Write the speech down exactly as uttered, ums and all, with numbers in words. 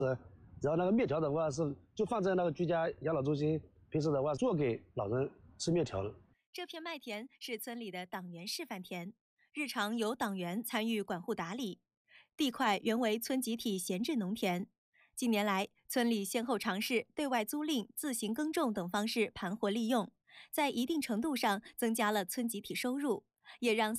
然后那个面条的话是就放在那个居家养老中心，平时的话做给老人吃面条的。 这片麦田是村里的党员示范田，日常由党员参与管护打理。地块原为村集体闲置农田，近年来村里先后尝试对外租赁、自行耕种等方式盘活利用，在一定程度上增加了村集体收入，也让